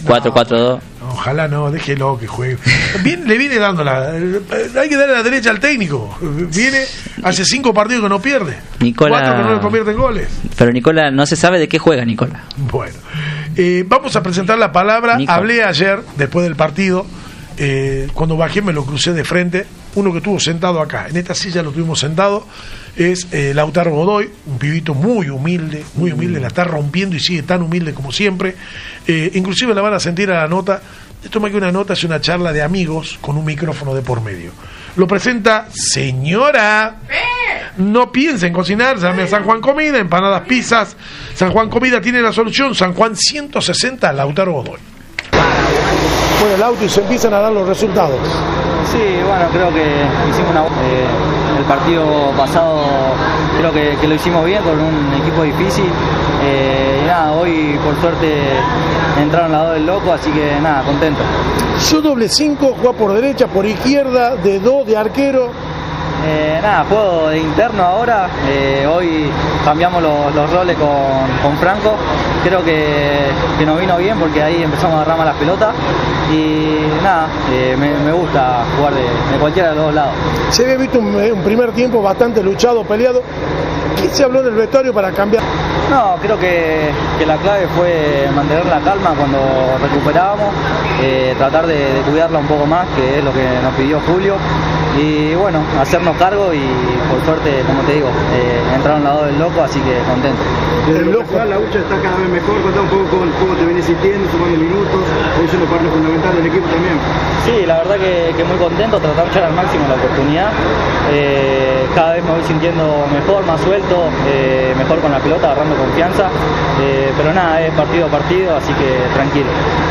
4-4-2. Ojalá no, déjelo que juegue. Le viene dando hay que darle la derecha al técnico. Viene, hace 5 partidos que no pierde. Nicola, 4 que no le convierten goles. Pero Nicola, no se sabe de qué juega Nicola. Bueno, vamos a presentar la palabra. Nico. Hablé ayer, después del partido, cuando bajé me lo crucé de frente. Uno que estuvo sentado acá, en esta silla lo tuvimos sentado, es Lautaro Godoy, un pibito muy humilde, la está rompiendo y sigue tan humilde como siempre. Inclusive la van a sentir a la nota. Esto más que una nota, es una charla de amigos con un micrófono de por medio. Lo presenta señora. No piensa en cocinar, llame a San Juan Comida, empanadas, pizzas. San Juan Comida tiene la solución. San Juan 160, Lautaro Godoy. Bueno, el auto y se empiezan a dar los resultados. Sí, bueno, creo que hicimos el partido pasado, creo que lo hicimos bien con un equipo difícil. Y nada, hoy por suerte entraron las dos del loco, así que nada, contento. Yo doble 5, juega por derecha, por izquierda, de 2, de arquero. Nada, juego de interno ahora. Hoy cambiamos los roles con Franco. Creo que nos vino bien porque ahí empezamos a agarrar más las pelotas. Y nada, me gusta jugar de cualquiera de los dos lados. Se había visto un primer tiempo bastante luchado, peleado. ¿Qué se habló en el vestuario para cambiar? No, creo que la clave fue mantener la calma cuando recuperábamos, tratar de cuidarla un poco más, que es lo que nos pidió Julio. Y bueno, hacernos cargo y por suerte, como te digo, entraron las dos del loco, así que contento. El loco, la lucha está cada vez mejor. Contá un poco cómo te vienes sintiendo, tomando minutos. Hoy es una parte fundamental del equipo también. Sí, la verdad que muy contento, tratar de echar al máximo la oportunidad. Cada vez me voy sintiendo mejor, más suelto, mejor con la pelota, agarrando confianza. Pero nada, es partido a partido, así que tranquilo.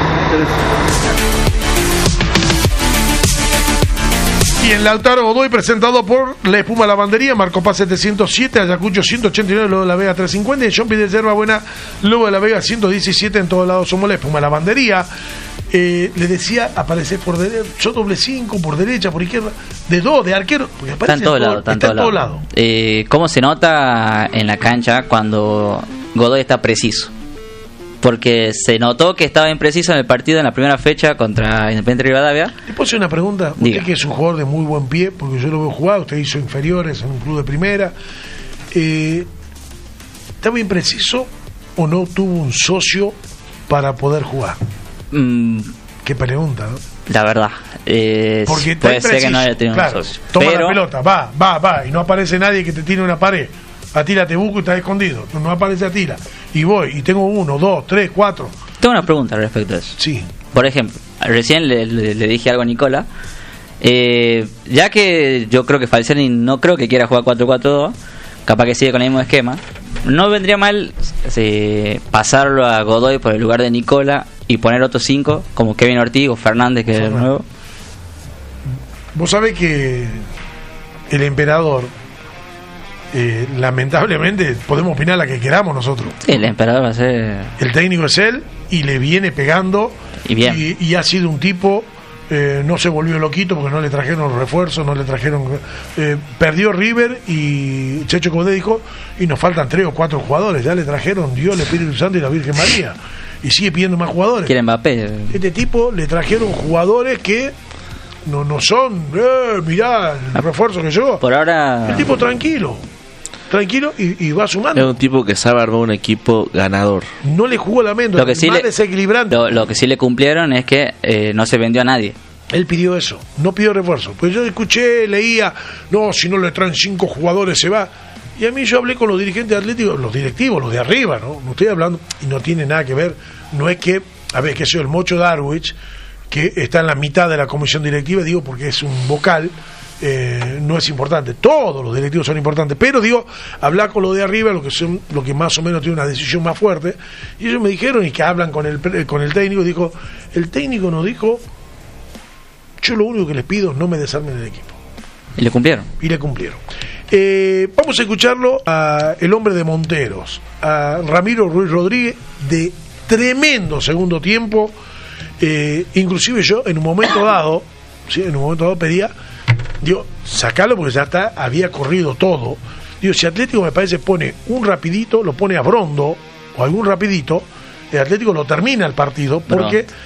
Y en Lautaro Godoy, presentado por La Espuma Lavandería, Marco Paz 707, Ayacucho 189, Lobo de la Vega 350, y en Jumpy de Yerba Buena, Lobo de la Vega 117, en todos lados somos La Espuma Lavandería. Le decía, aparecer por derecha, yo doble 5, por derecha, por izquierda, de 2, de arquero, porque aparece Está en todo lado. ¿Cómo se nota en la cancha cuando Godoy está preciso? Porque se notó que estaba impreciso en el partido en la primera fecha contra Independiente Rivadavia. ¿Le puedo hacer una pregunta? Usted que es un jugador de muy buen pie, porque yo lo veo jugar, usted hizo inferiores en un club de primera. ¿Estaba impreciso o no tuvo un socio para poder jugar? Qué pregunta, ¿no? La verdad. Porque puede ser que no haya tenido un socio. Toma la pelota, va, y no aparece nadie que te tire una pared. Atila, te busco y estás escondido. No aparece Atila. Y voy, y tengo 1, 2, 3, 4. Tengo una pregunta respecto a eso. Sí. Por ejemplo, recién le dije algo a Nicola. Ya que yo creo que Falciani no creo que quiera jugar 4-4-2, capaz que sigue con el mismo esquema. No vendría mal pasarlo a Godoy por el lugar de Nicola y poner otros 5, como Kevin Ortiz o Fernández, que es el nuevo. Vos sabés que el emperador, lamentablemente, podemos opinar la que queramos nosotros. Sí, el emperador va a ser... El técnico es él y le viene pegando. Y bien. Y ha sido un tipo... no se volvió loquito porque no le trajeron los refuerzos, perdió River y Checho Codé dijo, y nos faltan 3 o 4 jugadores, ya le trajeron Dios, el Espíritu Santo y la Virgen María, y sigue pidiendo más jugadores. Quiere Mbappé. Este tipo le trajeron jugadores que no son, mirá el refuerzo que llegó. Por ahora... El tipo tranquilo y va sumando. Es un tipo que sabe armar un equipo ganador. No le jugó la mente, lo que sí desequilibrante. Lo que sí le cumplieron es que no se vendió a nadie. Él pidió eso, no pidió refuerzo. Pues yo escuché, leía, no, si no le traen 5 jugadores se va. Y a mí yo hablé con los dirigentes atléticos, los directivos, los de arriba, ¿no? No estoy hablando, y no tiene nada que ver, no es que, a ver, que sea el Mocho Darwich, que está en la mitad de la comisión directiva, digo, porque es un vocal. No es importante, todos los directivos son importantes, pero digo, hablar con lo de arriba, lo que más o menos tiene una decisión más fuerte, y ellos me dijeron, y que hablan con el técnico, dijo, el técnico nos dijo, yo lo único que les pido es no me desarmen el equipo. Y le cumplieron. Vamos a escucharlo a el hombre de Monteros, a Ramiro Ruiz Rodríguez, de tremendo segundo tiempo. Inclusive yo en un momento dado pedía, digo, sacalo porque ya había corrido todo. Digo, si Atlético me parece pone un rapidito, lo pone a Brondo o algún rapidito, el Atlético lo termina el partido porque